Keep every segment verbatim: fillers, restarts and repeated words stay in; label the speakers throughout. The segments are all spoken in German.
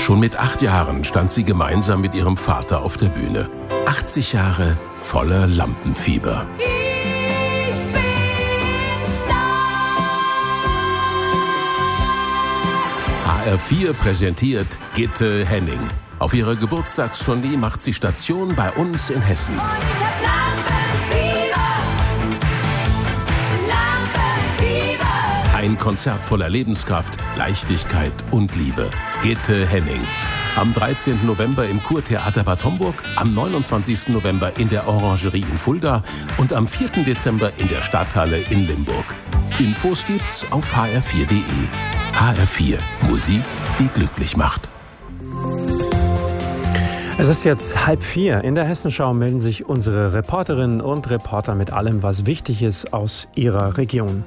Speaker 1: Schon mit acht Jahren stand sie gemeinsam mit ihrem Vater auf der Bühne. achtzig Jahre voller Lampenfieber.
Speaker 2: Ich bin stark.
Speaker 1: H R vier präsentiert Gitte Henning. Auf ihrer Geburtstagstournee macht sie Station bei uns in Hessen.
Speaker 2: Und ich hab Lampenfieber. Lampenfieber.
Speaker 1: Ein Konzert voller Lebenskraft, Leichtigkeit und Liebe. Gitte Henning. Am dreizehnten November im Kurtheater Bad Homburg, am neunundzwanzigsten November in der Orangerie in Fulda und am vierten Dezember in der Stadthalle in Limburg. Infos gibt's auf h r vier punkt d e. H R vier. Musik, die glücklich macht.
Speaker 3: Es ist jetzt halb vier. In der Hessenschau melden sich unsere Reporterinnen und Reporter mit allem, was wichtig ist aus ihrer Region.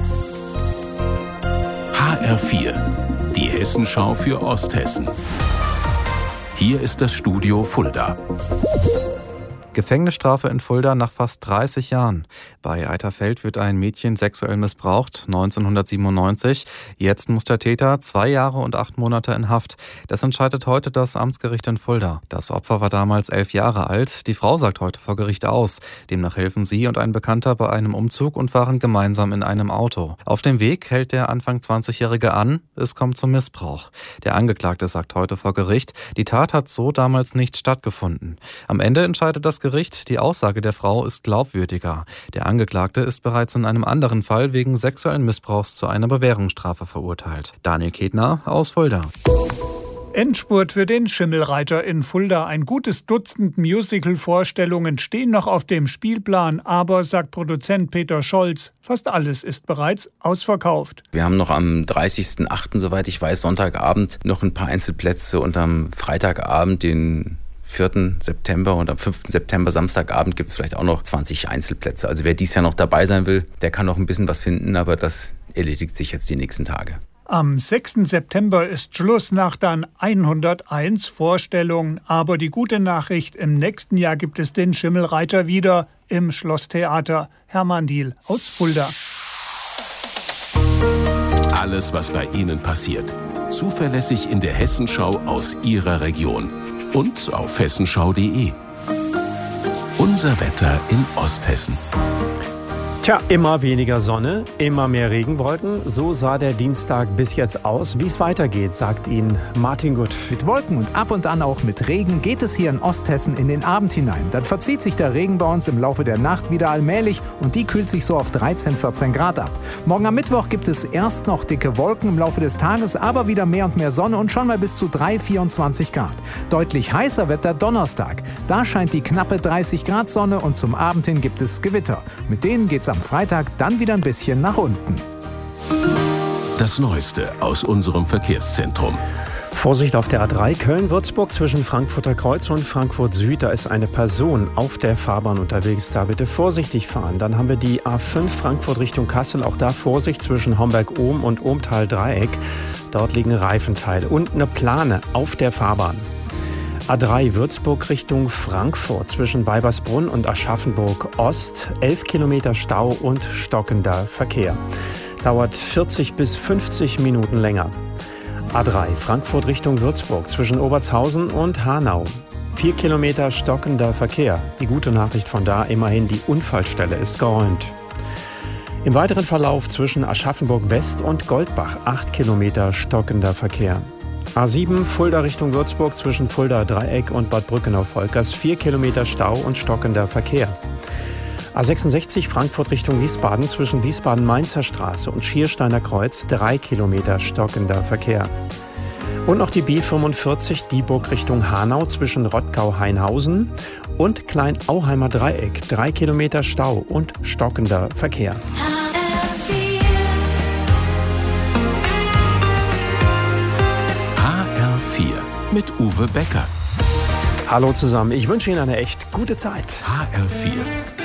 Speaker 1: H R vier. Die Hessenschau für Osthessen. Hier ist das Studio Fulda.
Speaker 4: Gefängnisstrafe in Fulda nach fast dreißig Jahren. Bei Eiterfeld wird ein Mädchen sexuell missbraucht, neunzehnhundertsiebenundneunzig. Jetzt muss der Täter zwei Jahre und acht Monate in Haft. Das entscheidet heute das Amtsgericht in Fulda. Das Opfer war damals elf Jahre alt. Die Frau sagt heute vor Gericht aus. Demnach helfen sie und ein Bekannter bei einem Umzug und fahren gemeinsam in einem Auto. Auf dem Weg hält der Anfang zwanzigjährige an. Es kommt zum Missbrauch. Der Angeklagte sagt heute vor Gericht, die Tat hat so damals nicht stattgefunden. Am Ende entscheidet das Gericht, die Aussage der Frau ist glaubwürdiger. Der Angeklagte ist bereits in einem anderen Fall wegen sexuellen Missbrauchs zu einer Bewährungsstrafe verurteilt. Daniel Ketner aus Fulda.
Speaker 5: Endspurt für den Schimmelreiter in Fulda. Ein gutes Dutzend Musical-Vorstellungen stehen noch auf dem Spielplan, aber, sagt Produzent Peter Scholz, fast alles ist bereits ausverkauft.
Speaker 6: Wir haben noch am dreißigsten achten, soweit ich weiß, Sonntagabend noch ein paar Einzelplätze und am Freitagabend, den vierten September und am fünften September, Samstagabend, gibt es vielleicht auch noch zwanzig Einzelplätze. Also wer dies Jahr noch dabei sein will, der kann noch ein bisschen was finden, aber das erledigt sich jetzt die nächsten Tage.
Speaker 5: Am sechsten September ist Schluss nach dann hunderteins Vorstellungen. Aber die gute Nachricht, im nächsten Jahr gibt es den Schimmelreiter wieder im Schlosstheater. Hermann Diehl aus Fulda.
Speaker 1: Alles, was bei Ihnen passiert. Zuverlässig in der Hessenschau aus Ihrer Region. Und auf hessenschau punkt d e. Unser Wetter in Osthessen.
Speaker 3: Tja, immer weniger Sonne, immer mehr Regenwolken. So sah der Dienstag bis jetzt aus. Wie es weitergeht, sagt Ihnen Martin Gutt.
Speaker 7: Mit Wolken und ab und an auch mit Regen geht es hier in Osthessen in den Abend hinein. Dann verzieht sich der Regen bei uns im Laufe der Nacht wieder allmählich und die kühlt sich so auf dreizehn, vierzehn Grad ab. Morgen am Mittwoch gibt es erst noch dicke Wolken im Laufe des Tages, aber wieder mehr und mehr Sonne und schon mal bis zu drei, vierundzwanzig Grad. Deutlich heißer wird der Donnerstag. Da scheint die knappe dreißig Grad Sonne und zum Abend hin gibt es Gewitter. Mit denen geht's am Freitag dann wieder ein bisschen nach unten.
Speaker 1: Das Neueste aus unserem Verkehrszentrum.
Speaker 3: Vorsicht auf der A drei Köln-Würzburg zwischen Frankfurter Kreuz und Frankfurt Süd. Da ist eine Person auf der Fahrbahn unterwegs. Da bitte vorsichtig fahren. Dann haben wir die A fünf Frankfurt Richtung Kassel. Auch da Vorsicht zwischen Homberg-Ohm und Ohmtal-Dreieck. Dort liegen Reifenteile und eine Plane auf der Fahrbahn. A drei Würzburg Richtung Frankfurt zwischen Weibersbrunn und Aschaffenburg Ost. elf Kilometer Stau und stockender Verkehr. Dauert vierzig bis fünfzig Minuten länger. A drei Frankfurt Richtung Würzburg zwischen Obertshausen und Hanau. vier Kilometer stockender Verkehr. Die gute Nachricht von da, immerhin die Unfallstelle ist geräumt. Im weiteren Verlauf zwischen Aschaffenburg West und Goldbach acht Kilometer stockender Verkehr. A sieben Fulda Richtung Würzburg zwischen Fulda Dreieck und Bad Brückenau-Volkers vier Kilometer Stau und stockender Verkehr. A sechsundsechzig Frankfurt Richtung Wiesbaden zwischen Wiesbaden-Mainzer Straße und Schiersteiner Kreuz drei Kilometer stockender Verkehr. Und noch die B fünfundvierzig Dieburg Richtung Hanau zwischen Rottgau-Hainhausen und Klein-Auheimer Dreieck drei Kilometer Stau und stockender Verkehr.
Speaker 1: Mit Uwe Becker.
Speaker 3: Hallo zusammen, ich wünsche Ihnen eine echt gute Zeit.
Speaker 1: H R vier.